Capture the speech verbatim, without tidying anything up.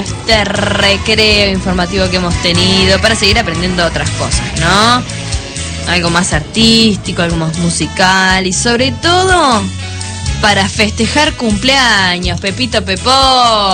este recreo informativo que hemos tenido para seguir aprendiendo otras cosas, ¿no? Algo más artístico, algo más musical y sobre todo para festejar cumpleaños, Pepito Pepó.